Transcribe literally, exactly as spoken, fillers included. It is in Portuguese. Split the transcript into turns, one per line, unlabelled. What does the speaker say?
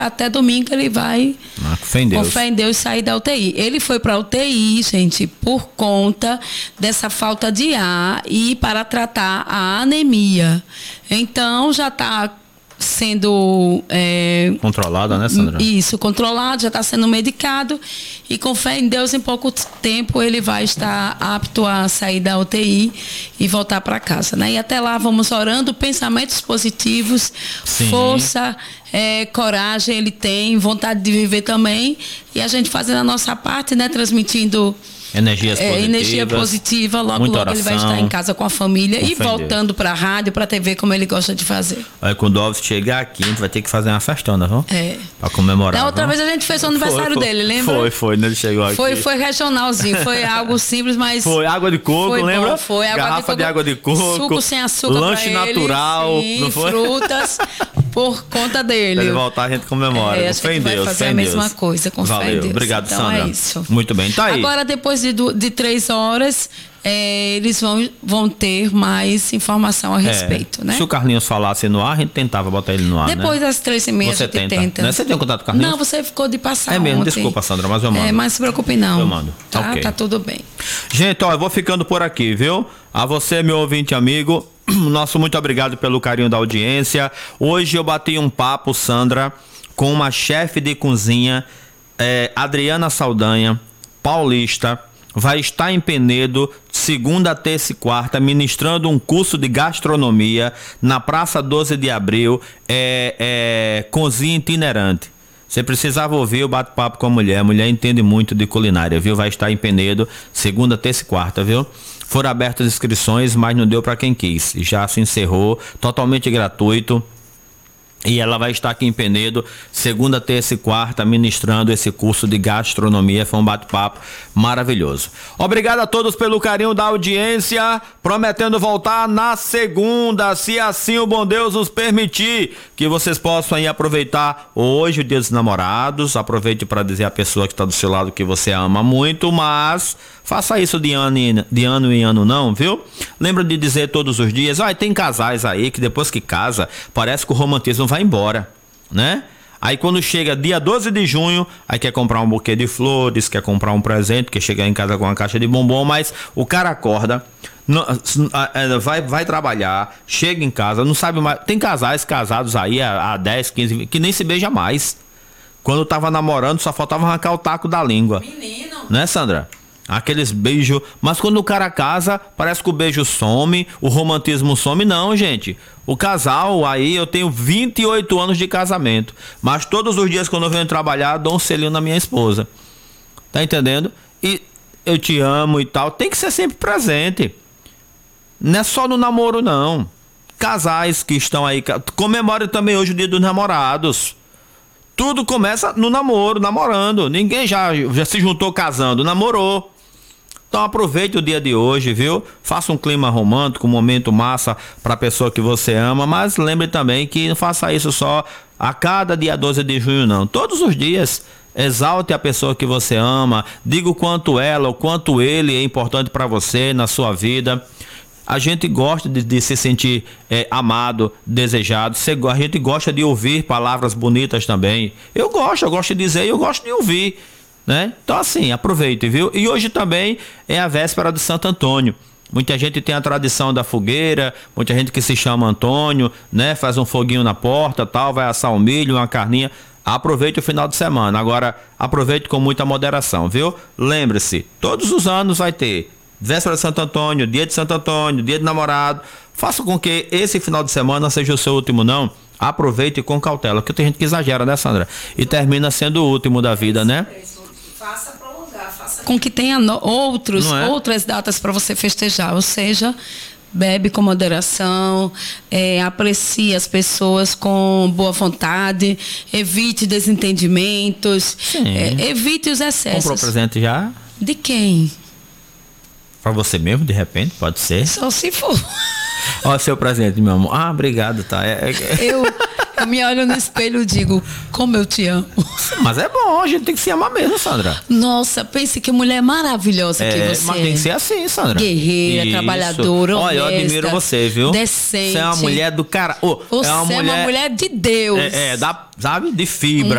até domingo ele vai,
ah, com fé em Deus.
com fé em Deus, sair da U T I. Ele foi para a U T I, gente, por conta dessa falta de ar e para tratar a anemia. Então, já está sendo... É,
controlada, né, Sandra?
Isso, controlado, já está sendo medicado e com fé em Deus, em pouco tempo ele vai estar apto a sair da U T I e voltar para casa, né? E até lá vamos orando, pensamentos positivos, Sim. força, é, coragem ele tem, vontade de viver também e a gente fazendo a nossa parte, né? Transmitindo...
Energias
é,
positivas.
Energia positiva, logo, logo
oração,
ele vai estar em casa com a família e voltando para a rádio, para a T V, como ele gosta de fazer.
Aí quando o Alves chegar aqui, a gente vai ter que fazer uma festona, viu?
É.
Para comemorar.
Da outra
viu?
vez a gente fez o aniversário
foi,
dele, lembra?
Foi, foi, né? Ele chegou aqui.
Foi, foi regionalzinho, foi algo simples, mas...
Foi água de coco,
foi
lembra?
Bom, foi água
Garrafa
de, coco,
de água de coco.
Suco sem açúcar
lanche
pra
natural,
ele, sim,
não foi?
frutas, por conta dele.
Pra ele voltar, a gente comemora.
É,
com fé em Deus,
vai fazer
fé
a
em
mesma
Deus.
coisa, com
Valeu.
fé em Deus.
Obrigado,
então,
Sandra.
É isso.
Muito bem, tá aí.
Agora, depois de, de três horas, é, eles vão, vão ter mais informação a respeito,
é,
né?
Se o Carlinhos falasse no ar, a gente tentava botar ele no ar,
Depois
né?
das três e meia
você
a gente
tenta.
tenta.
Né? Você tem contato com o Carlinhos?
Não, você ficou de passar
É mesmo,
ontem.
desculpa, Sandra, mas eu mando.
É, mas se preocupe não.
Eu mando.
Tá,
okay.
tá tudo bem.
Gente, ó, eu vou ficando por aqui, viu? A você, meu ouvinte amigo, nosso muito obrigado pelo carinho da audiência. Hoje eu bati um papo, Sandra, com uma chefe de cozinha, é, Adriana Saldanha, paulista, vai estar em Penedo, segunda, terça e quarta, ministrando um curso de gastronomia na Praça doze de Abril, é, é, cozinha itinerante. Você precisava ouvir o bate-papo com a mulher. A mulher entende muito de culinária, viu? Vai estar em Penedo, segunda, terça e quarta, viu? Foram abertas inscrições, mas não deu para quem quis. Já se encerrou, totalmente gratuito. E ela vai estar aqui em Penedo, segunda, terça e quarta, ministrando esse curso de gastronomia. Foi um bate-papo maravilhoso. Obrigado a todos pelo carinho da audiência. Prometendo voltar na segunda, se assim o bom Deus nos permitir. Que vocês possam aí aproveitar hoje o Dia dos Namorados. Aproveite para dizer à pessoa que está do seu lado que você ama muito, mas faça isso de ano, em, de ano em ano não, viu? Lembra de dizer todos os dias, ah, tem casais aí que depois que casa, parece que o romantismo vai embora, né? Aí quando chega dia doze de junho, aí quer comprar um buquê de flores, quer comprar um presente, quer chegar em casa com uma caixa de bombom, mas o cara acorda, não, vai, vai trabalhar, chega em casa, não sabe mais. Tem casais casados aí há, há dez, quinze, que nem se beija mais. Quando tava namorando, só faltava arrancar o taco da língua. Menino. Né, Sandra? Aqueles beijos, mas quando o cara casa, parece que o beijo some, o romantismo some. Não, gente, o casal aí, eu tenho vinte e oito anos de casamento, mas todos os dias quando eu venho trabalhar, dou um selinho na minha esposa, tá entendendo? E eu te amo e tal, tem que ser sempre presente, não é só no namoro não. Casais que estão aí, comemorem também hoje o Dia dos Namorados. Tudo começa no namoro, namorando. Ninguém já, já se juntou casando, namorou. Então aproveite o dia de hoje, viu? Faça um clima romântico, um momento massa para a pessoa que você ama, mas lembre também que não faça isso só a cada dia doze de junho, não. Todos os dias, exalte a pessoa que você ama, diga o quanto ela, o quanto ele é importante para você, na sua vida. A gente gosta de, de se sentir é, amado, desejado. A gente gosta de ouvir palavras bonitas também. Eu gosto, eu gosto de dizer e eu gosto de ouvir, né? Então assim, aproveite, viu? E hoje também é a véspera de Santo Antônio. Muita gente tem a tradição da fogueira, muita gente que se chama Antônio, né? Faz um foguinho na porta, tal, vai assar um milho, uma carninha. Aproveite o final de semana. Agora, aproveite com muita moderação, viu? Lembre-se, todos os anos vai ter véspera de Santo Antônio, dia de Santo Antônio, dia de namorado. Faça com que esse final de semana seja o seu último, não. Aproveite com cautela, porque tem gente que exagera, né, Sandra? E termina sendo o último da vida, né?
Faça prolongar, faça com que tenha no, outros, é? outras datas para você festejar. Ou seja, bebe com moderação, é, aprecie as pessoas com boa vontade, evite desentendimentos, é, evite os excessos.
Comprou presente já?
De quem?
Pra você mesmo, de repente, pode ser?
Só se for.
Ó, seu presente, meu amor. Ah, obrigado, tá? É, é...
Eu, Eu me olho no espelho e digo, como eu te amo.
Mas é bom, a gente tem que se amar mesmo, Sandra.
Nossa, pense que mulher maravilhosa
é,
que você
mas tem que ser assim, Sandra.
Guerreira,
Isso.
trabalhadora, honesta.
Olha, eu admiro você, viu?
Decente.
Você é uma mulher do cara... Oh,
você
é uma mulher,
é uma mulher de Deus.
É, é da, sabe? De fibra.